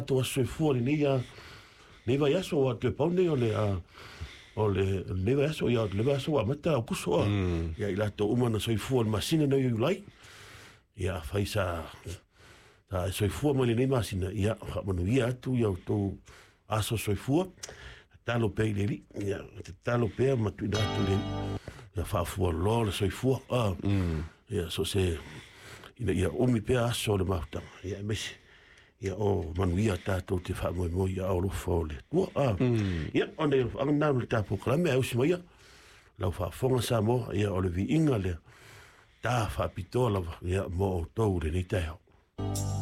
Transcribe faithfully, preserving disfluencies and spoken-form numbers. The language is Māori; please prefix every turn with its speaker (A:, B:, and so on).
A: tātou soifua le nei a nei vai aso o te paune o le a o le nei vai aso ia le vai aso a mata o kuso ia i latou uma na soifua le masina na iu lai ia fai sa ta soifua mo le nei masina ia manuia atu ia to aso soifua talo pe le ia talo pe matu datu le ia fa fu lo le soifua ah ia so se ina ia umi pe aso le mafta ia mesi ia o manuia tatou te fa mo mo ia o lo fole tua ah ia onde ana le tapu klame au sima ia lau fa fonga sa mo ia o le vi inga le ta fa pitola ia mo o tou le ni teo